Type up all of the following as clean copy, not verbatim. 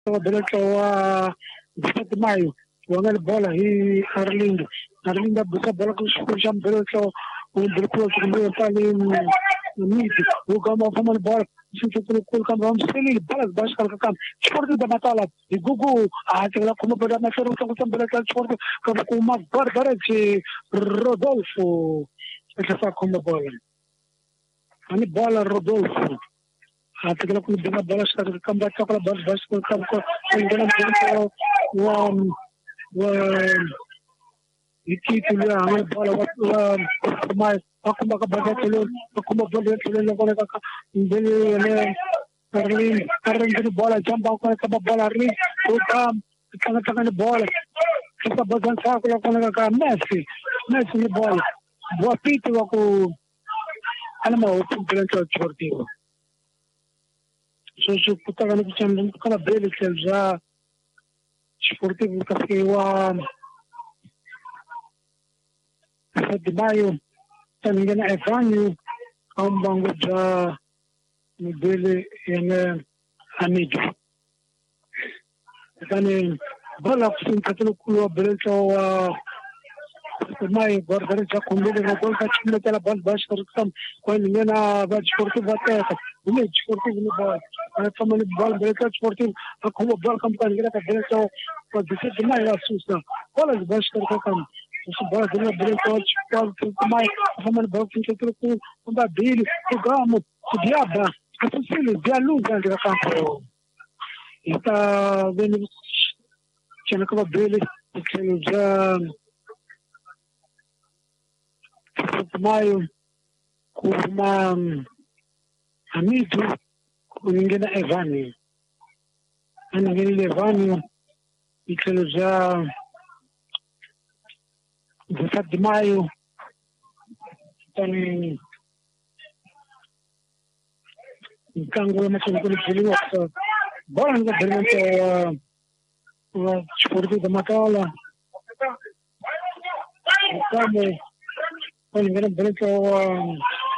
Direto wa 17 Maio, wangale bola hii Arlindo. Arlindo buka bola kusham direto direto kumbe pale midi. Ugama fama bola sisi kul kam ram seli bola bash kal kam. Sport da matala. Gugu aatela kuma bada na feru kam direto sport kam kuma bar ci Rodolfo. Essa fa kuma bola. Ani bola Rodolfo. Aatela kuma bada bola shkar kam bash kal bash kam ko indana wa iki tulia hame bola wa mai akuma ka bada tulo akuma bada tulo lokone ka ndele ne Arlindo bola jamba ko ka bola Arlindo kam tanga bola ka badan sa ko lokone ka Messi ni bola boa pito ko alama o pulento sportivo so kutaka ni kuchamba kala bele kelza sportivo kafiwa de Maio também é Vânio um banco já no dele é amigo então bola que se catalo culo beleza Maio agora já com ele na bola que tinha aquela bola baixa que com ele na vai esportivo até ele esportivo no bola também bola beleza esportivo como bola como que ele tá beleza para dizer de Maio assusta bola baixa que essa bola dele beleza que mais vamos bola que tem com da dele jogamos o diabo esse filho de luz dentro do campo está vendo tinha que dele que já Maio com uma amigo com ninguém é Vânio ninguém é Vânio e que já 17 de Maio tem Kango mas não consigo bola não permite o esporte da Matala como ninguém permite o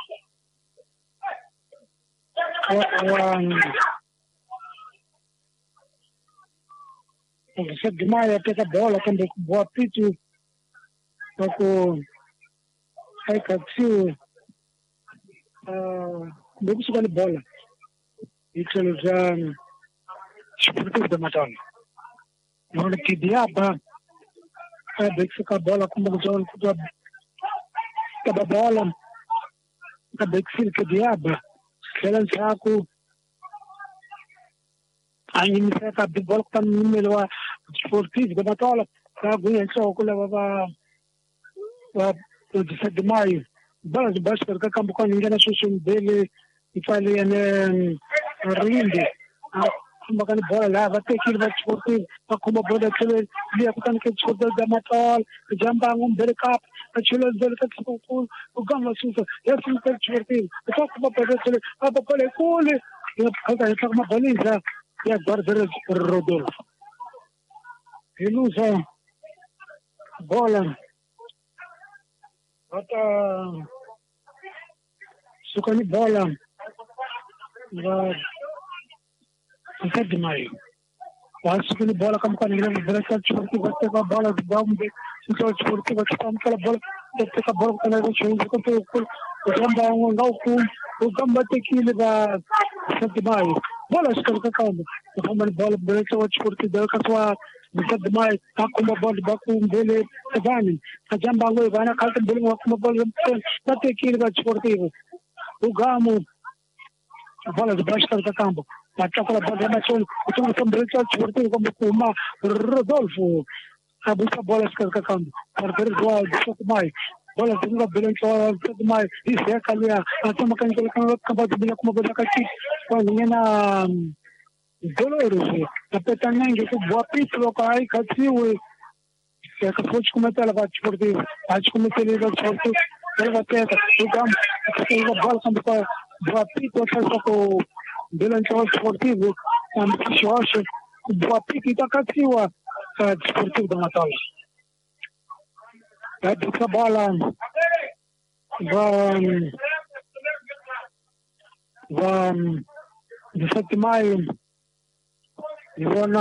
17 de Maio até a bola quando boa pito ako ay kasi bagus sekali bola itu já seperti da Matala não que diaba bagus sekali bola como jalan kuda kada bola bagus que diaba sekarang aku angin saya kabel bola kan numero sportivo da Matala aku yang so kula baba 17 de Maio bola de baixo para cá campo com ninguém na solução dele italiano Arlindo como que bola lá vai ter que ir para esportivo como bola que ele ia com que esportivo da Matala jamba dele cap aquilo dele que o gama sussa é assim que esportivo só como pode ser a bola cole e a uma bolinha e agora Rodolfo ele usa bola Ata sukani bola wa 17 de Maio. Sukani bola como quando ele vai ser esportivo vai ter a bola vamos ver se o esportivo vai estar naquela bola vai ter a bola quando ele chega o gamba o gamba tem que ele vai 17 de Maio. Bola escala calma. Como bola beleza o esportivo dela com sua 17 de Maio akuma bola baku dele Vânio a jamba ngoi vana kalta dele akuma bola bate que ele vai esportivo o gamo a bola de baixo do campo bate aquela bola na chão o time também esportivo como uma Rodolfo a bola escala campo para ver o 17 de Maio bola de beleza 17 de Maio isso é calia a toma que ele acaba de ver como bola cati quando na Dolores, a petanengue que boa pito local kasi o que pode cometer a esportivo, pode cometer a esportivo, ele vai ter o campo, ele vai bola quando para boa pito que durante o esportivo, a gente acha boa pito está kasi o esportivo da Matala. Essa bola vai 17 de Maio ibona